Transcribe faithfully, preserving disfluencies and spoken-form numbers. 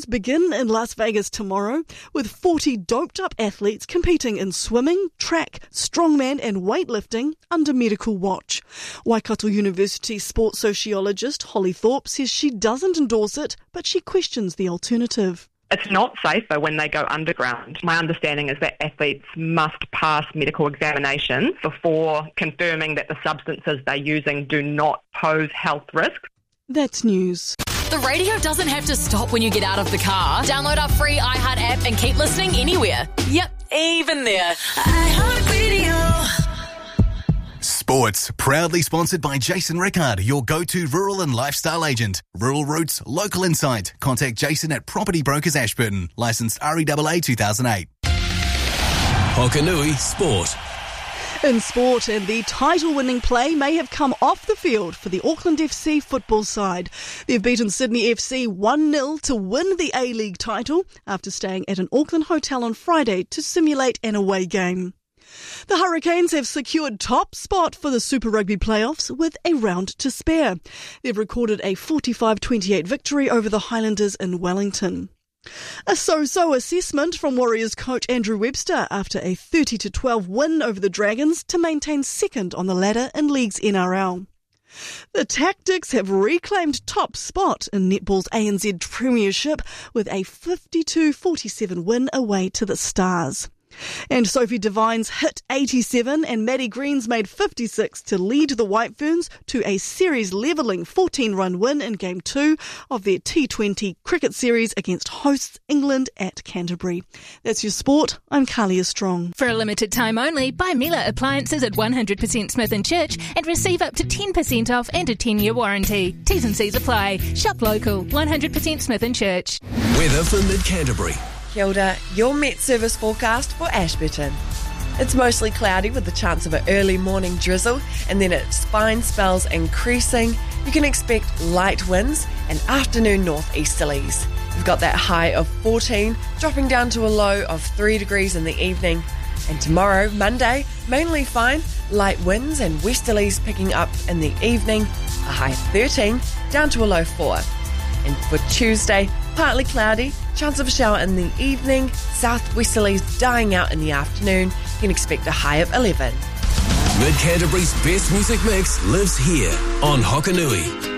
begin in Las Vegas tomorrow, with forty doped-up athletes competing in swimming, track, strongman and weightlifting under medical watch. Waikato University sports sociologist Holly Thorpe says she doesn't endorse it, but she questions the alternative. It's not safer when they go underground. My understanding is that athletes must pass medical examinations before confirming that the substances they're using do not pose health risks. That's news. The radio doesn't have to stop when you get out of the car. Download our free iHeart app and keep listening anywhere. Yep, even there. iHeartRadio. Sports, proudly sponsored by Jason Rickard, your go-to rural and lifestyle agent. Rural Roots, local insight. Contact Jason at Property Brokers Ashburton. Licensed R E A A two thousand eight. Hokanui Sport. In sport, and the title-winning play may have come off the field for the Auckland F C football side. They've beaten Sydney F C one nil to win the A-League title after staying at an Auckland hotel on Friday to simulate an away game. The Hurricanes have secured top spot for the Super Rugby playoffs with a round to spare. They've recorded a forty-five twenty-eight victory over the Highlanders in Wellington. A so-so assessment from Warriors coach Andrew Webster after a thirty to twelve win over the Dragons to maintain second on the ladder in League's N R L. The Tactics have reclaimed top spot in netball's A N Z Premiership with a fifty-two forty-seven win away to the Stars. And Sophie Devine's hit eighty-seven and Maddie Green's made fifty-six to lead the White Ferns to a series-levelling fourteen-run win in Game two of their T twenty cricket series against hosts England at Canterbury. That's your sport. I'm Kalia Strong. For a limited time only, buy Miele appliances at one hundred percent Smith and Church and receive up to ten percent off and a ten-year warranty. T's and C's apply. Shop local. one hundred percent Smith and Church. Weather for Mid-Canterbury. Kia ora, your Met Service forecast for Ashburton. It's mostly cloudy with the chance of an early morning drizzle, and then its fine spells increasing. You can expect light winds and afternoon northeasterlies. We've got that high of fourteen, dropping down to a low of three degrees in the evening. And tomorrow, Monday, mainly fine, light winds and westerlies picking up in the evening, a high of thirteen, down to a low four. And for Tuesday, partly cloudy, chance of a shower in the evening, southwesterlies dying out in the afternoon. You can expect a high of eleven. Mid-Canterbury's best music mix lives here on Hokanui.